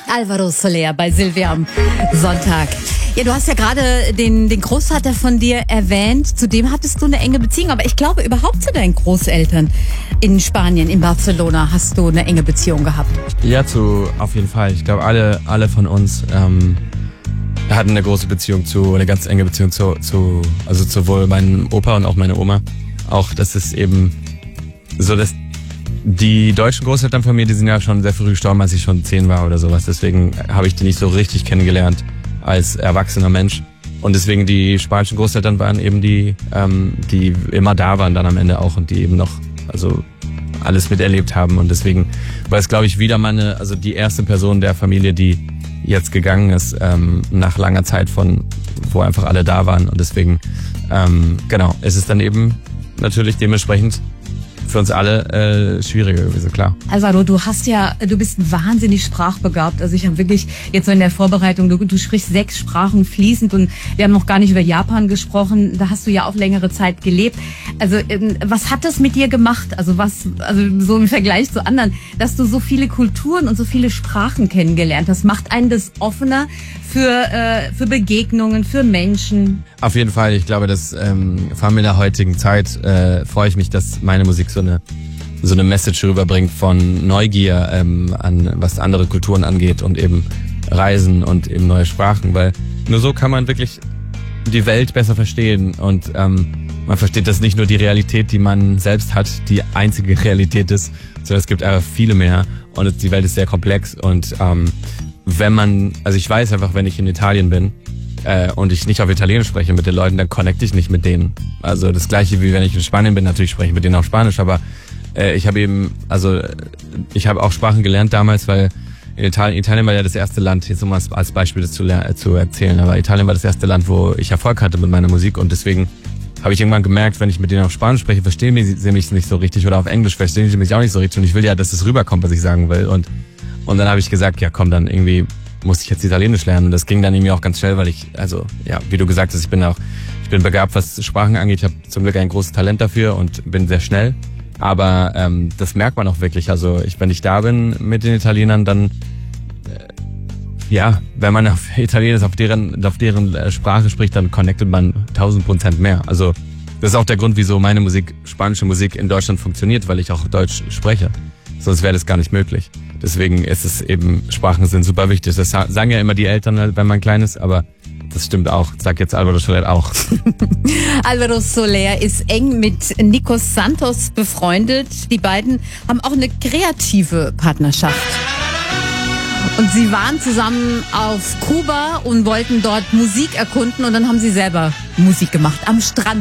Álvaro Soler bei Silvia am Sonntag. Ja, du hast ja gerade den Großvater von dir erwähnt. Zu dem hattest du eine enge Beziehung. Aber ich glaube, überhaupt zu deinen Großeltern in Spanien, in Barcelona, hast du eine enge Beziehung gehabt. Ja, auf jeden Fall. Ich glaube, alle von uns hatten eine große Beziehung eine ganz enge Beziehung also sowohl meinem Opa und auch meine Oma. Auch das ist eben so, dass die deutschen Großeltern von mir, die sind ja schon sehr früh gestorben, als ich schon 10 war oder sowas. Deswegen habe ich die nicht so richtig kennengelernt als erwachsener Mensch. Und deswegen die spanischen Großeltern waren eben die immer da waren dann am Ende auch und die eben noch alles miterlebt haben. Und deswegen war es, glaube ich, wieder mal die erste Person der Familie, die jetzt gegangen ist, nach langer Zeit wo einfach alle da waren. Und deswegen, es ist dann eben natürlich dementsprechend für uns alle schwieriger gewesen, klar. Álvaro, du bist wahnsinnig sprachbegabt. Also ich habe wirklich jetzt so in der Vorbereitung, du sprichst 6 Sprachen fließend und wir haben noch gar nicht über Japan gesprochen. Da hast du ja auch längere Zeit gelebt. Also was hat das mit dir gemacht? Also so im Vergleich zu anderen, dass du so viele Kulturen und so viele Sprachen kennengelernt hast, macht einen das offener für Begegnungen, für Menschen? Auf jeden Fall. Ich glaube, dass vor allem in der heutigen Zeit freue ich mich, dass meine Musik so eine Message rüberbringt von Neugier an was andere Kulturen angeht und eben Reisen und eben neue Sprachen, weil nur so kann man wirklich die Welt besser verstehen und man versteht, dass nicht nur die Realität, die man selbst hat, die einzige Realität ist, sondern es gibt einfach viele mehr und die Welt ist sehr komplex und ich weiß einfach, wenn ich in Italien bin und ich nicht auf Italienisch spreche mit den Leuten, dann connecte ich nicht mit denen. Also das Gleiche wie wenn ich in Spanien bin, natürlich spreche ich mit denen auf Spanisch, aber ich habe auch Sprachen gelernt damals, weil Italien war ja das erste Land, jetzt um als Beispiel das zu erzählen, aber Italien war das erste Land, wo ich Erfolg hatte mit meiner Musik und deswegen habe ich irgendwann gemerkt, wenn ich mit denen auf Spanisch spreche, verstehen sie mich nicht so richtig oder auf Englisch verstehen sie mich auch nicht so richtig und ich will ja, dass es rüberkommt, was ich sagen will und dann habe ich gesagt, ja komm, dann irgendwie muss ich jetzt Italienisch lernen und das ging dann irgendwie auch ganz schnell, weil wie du gesagt hast, ich bin begabt, was Sprachen angeht, ich habe zum Glück ein großes Talent dafür und bin sehr schnell, aber das merkt man auch wirklich, also wenn ich da bin mit den Italienern, dann wenn man auf Italienisch auf deren Sprache spricht, dann connectet man 1000% mehr, also das ist auch der Grund, wieso meine Musik, spanische Musik in Deutschland funktioniert, weil ich auch Deutsch spreche, sonst wäre das gar nicht möglich. Deswegen ist es eben, Sprachen sind super wichtig. Das sagen ja immer die Eltern, wenn man klein ist, aber das stimmt auch. Das sagt jetzt Álvaro Soler auch. Álvaro Soler ist eng mit Nico Santos befreundet. Die beiden haben auch eine kreative Partnerschaft. Und sie waren zusammen auf Kuba und wollten dort Musik erkunden und dann haben sie selber Musik gemacht am Strand.